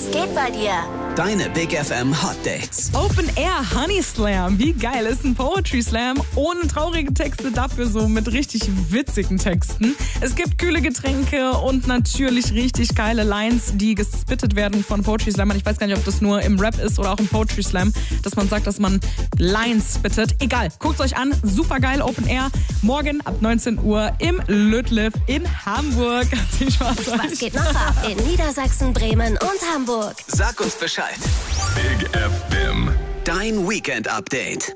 Was geht bei dir? Deine Big FM Hot Dates. Open Air Honey Slam. Wie geil ist ein Poetry Slam ohne traurige Texte, dafür so mit richtig witzigen Texten. Es gibt kühle Getränke und natürlich richtig geile Lines, die gespittet werden von Poetry Slammern. Ich weiß gar nicht, ob das nur im Rap ist oder auch im Poetry Slam, dass man sagt, dass man Lines spittet. Egal, guckt euch an. Super geil, Open Air. Morgen ab 19 Uhr im Lüttliff in Hamburg. Viel Spaß euch. Was geht noch ab in Niedersachsen, Bremen und Hamburg? Sag uns Bescheid. Big FM. Dein Weekend-Update.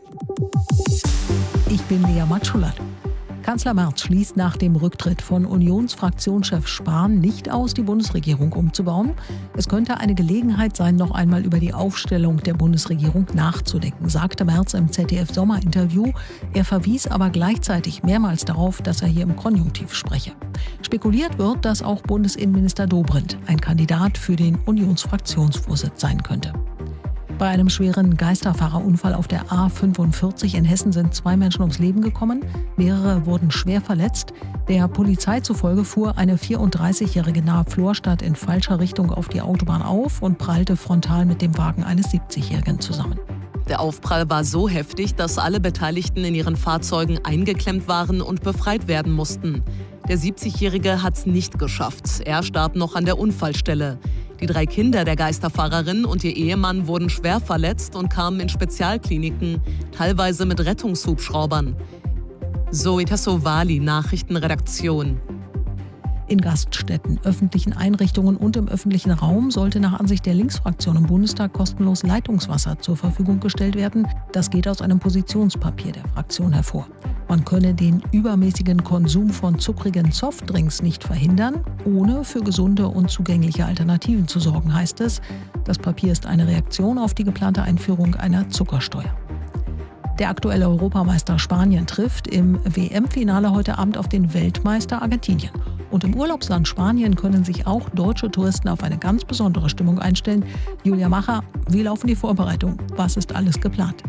Ich bin Lea Matschulat. Kanzler Merz schließt nach dem Rücktritt von Unionsfraktionschef Spahn nicht aus, die Bundesregierung umzubauen. Es könnte eine Gelegenheit sein, noch einmal über die Aufstellung der Bundesregierung nachzudenken, sagte Merz im ZDF-Sommerinterview. Er verwies aber gleichzeitig mehrmals darauf, dass er hier im Konjunktiv spreche. Spekuliert wird, dass auch Bundesinnenminister Dobrindt ein Kandidat für den Unionsfraktionsvorsitz sein könnte. Bei einem schweren Geisterfahrerunfall auf der A45 in Hessen sind 2 Menschen ums Leben gekommen. Mehrere wurden schwer verletzt. Der Polizei zufolge fuhr eine 34-Jährige nahe Florstadt in falscher Richtung auf die Autobahn auf und prallte frontal mit dem Wagen eines 70-Jährigen zusammen. Der Aufprall war so heftig, dass alle Beteiligten in ihren Fahrzeugen eingeklemmt waren und befreit werden mussten. Der 70-Jährige hat es nicht geschafft. Er starb noch an der Unfallstelle. Die 3 Kinder der Geisterfahrerin und ihr Ehemann wurden schwer verletzt und kamen in Spezialkliniken, teilweise mit Rettungshubschraubern. Zoe Tassovali, Nachrichtenredaktion. In Gaststätten, öffentlichen Einrichtungen und im öffentlichen Raum sollte nach Ansicht der Linksfraktion im Bundestag kostenlos Leitungswasser zur Verfügung gestellt werden. Das geht aus einem Positionspapier der Fraktion hervor. Man könne den übermäßigen Konsum von zuckrigen Softdrinks nicht verhindern, ohne für gesunde und zugängliche Alternativen zu sorgen, heißt es. Das Papier ist eine Reaktion auf die geplante Einführung einer Zuckersteuer. Der aktuelle Europameister Spanien trifft im WM-Finale heute Abend auf den Weltmeister Argentinien. Und im Urlaubsland Spanien können sich auch deutsche Touristen auf eine ganz besondere Stimmung einstellen. Julia Macher, wie laufen die Vorbereitungen? Was ist alles geplant?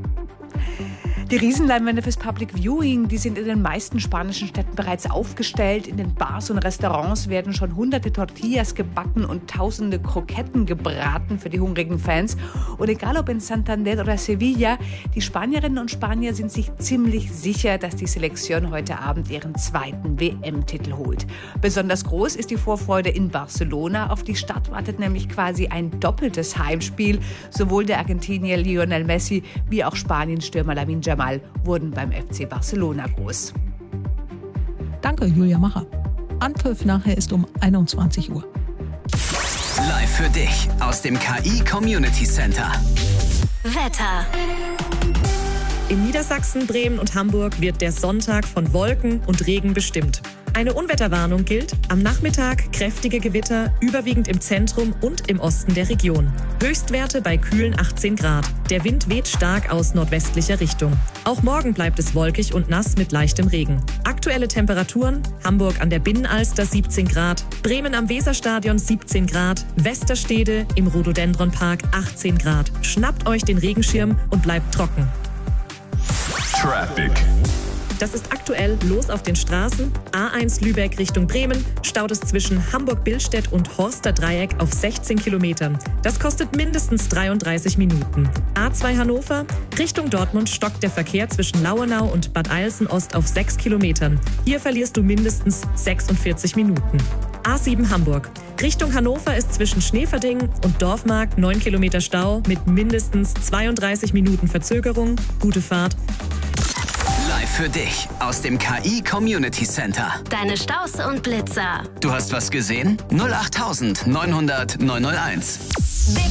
Die Riesenleinwände fürs Public Viewing, die sind in den meisten spanischen Städten bereits aufgestellt. In den Bars und Restaurants werden schon hunderte Tortillas gebacken und tausende Kroketten gebraten für die hungrigen Fans. Und egal ob in Santander oder Sevilla, die Spanierinnen und Spanier sind sich ziemlich sicher, dass die Selektion heute Abend ihren 2. WM-Titel holt. Besonders groß ist die Vorfreude in Barcelona. Auf die Stadt wartet nämlich quasi ein doppeltes Heimspiel. Sowohl der Argentinier Lionel Messi wie auch Spaniens-Stürmer Lamine Yamal wurden beim FC Barcelona groß. Danke, Julia Macher. Anpfiff nachher ist um 21 Uhr. Live für dich aus dem KI Community Center. Wetter. In Niedersachsen, Bremen und Hamburg wird der Sonntag von Wolken und Regen bestimmt. Eine Unwetterwarnung gilt. Am Nachmittag kräftige Gewitter, überwiegend im Zentrum und im Osten der Region. Höchstwerte bei kühlen 18 Grad. Der Wind weht stark aus nordwestlicher Richtung. Auch morgen bleibt es wolkig und nass mit leichtem Regen. Aktuelle Temperaturen: Hamburg an der Binnenalster 17 Grad, Bremen am Weserstadion 17 Grad, Westerstede im Rhododendronpark 18 Grad. Schnappt euch den Regenschirm und bleibt trocken. Traffic. Das ist aktuell los auf den Straßen. A1 Lübeck Richtung Bremen staut es zwischen Hamburg-Billstedt und Horster Dreieck auf 16 Kilometern. Das kostet mindestens 33 Minuten. A2 Hannover Richtung Dortmund stockt der Verkehr zwischen Lauenau und Bad Eilsen-Ost auf 6 Kilometern. Hier verlierst du mindestens 46 Minuten. A7 Hamburg Richtung Hannover ist zwischen Schneeverding und Dorfmark 9 Kilometer Stau mit mindestens 32 Minuten Verzögerung. Gute Fahrt. Live für dich aus dem KI Community Center. Deine Staus und Blitzer. Du hast was gesehen? 08900 901. Big